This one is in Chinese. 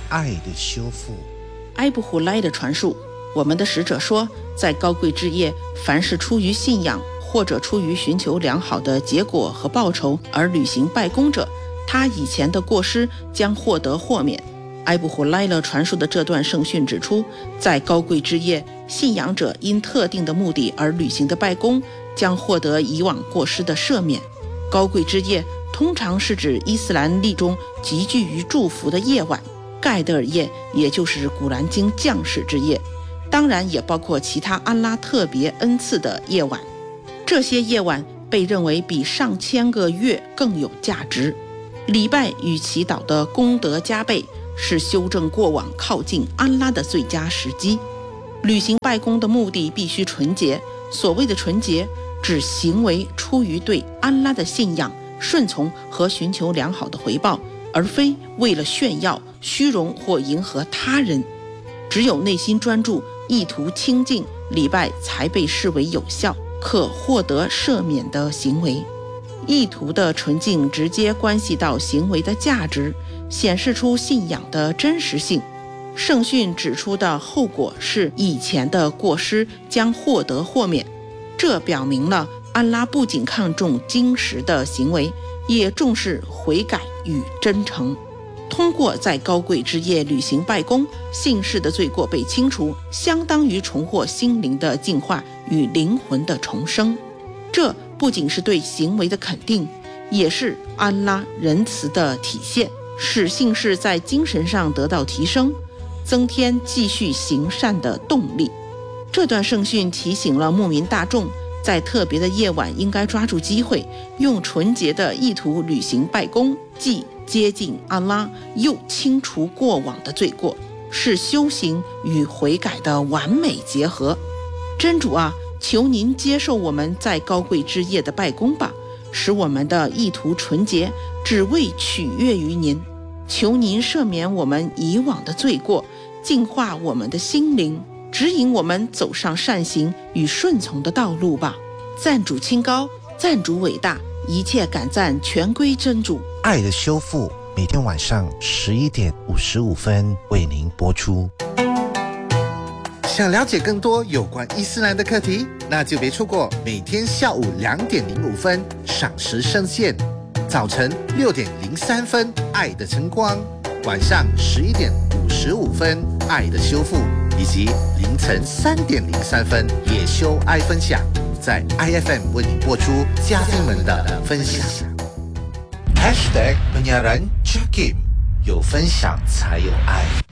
爱的修复。 埃布胡莱的传述，我们的使者说，在高贵之夜，凡是出于信仰或者出于寻求良好的结果和报酬而履行拜功者，他以前的过失将获得豁免。埃布胡莱勒传述的这段圣训指出，在高贵之夜，信仰者因特定的目的而履行的拜功将获得以往过失的赦免。高贵之夜通常是指伊斯兰历中集聚于祝福的夜晚，盖德尔夜也就是古兰经降世之夜，当然也包括其他安拉特别恩赐的夜晚。这些夜晚被认为比上千个月更有价值。礼拜与祈祷的功德加倍，是修正过往靠近安拉的最佳时机。履行拜功的目的必须纯洁，所谓的纯洁指行为出于对安拉的信仰、顺从和寻求良好的回报，而非为了炫耀、虚荣或迎合他人。只有内心专注、意图清净，礼拜才被视为有效、可获得赦免的行为。意图的纯净直接关系到行为的价值，显示出信仰的真实性。圣训指出的后果是以前的过失将获得豁免，这表明了安拉不仅看重经实的行为，也重视悔改与真诚。通过在高贵之夜履行拜功，信士的罪过被清除，相当于重获心灵的净化与灵魂的重生。这不仅是对行为的肯定，也是安拉仁慈的体现，使信士在精神上得到提升，增添继续行善的动力。这段圣训提醒了牧民大众，在特别的夜晚应该抓住机会，用纯洁的意图履行拜功，既接近安拉，又清除过往的罪过，是修行与悔改的完美结合。真主啊，求您接受我们在高贵之夜的拜功吧，使我们的意图纯洁，只为取悦于您。求您赦免我们以往的罪过，净化我们的心灵，指引我们走上善行与顺从的道路吧。赞主清高，赞主伟大，一切感赞全归真主。 爱的修复每天晚上11点55分为您播出。想了解更多有关伊斯兰的课题，那就别错过每天下午2点05分赏识圣线，早晨6点03分爱的晨光，晚上11点55分爱的修复，以及凌晨3点03分也修爱分享，在 IFM 为你播出嘉宾们的分享。#penyiaran Jakim， 有分享才有爱。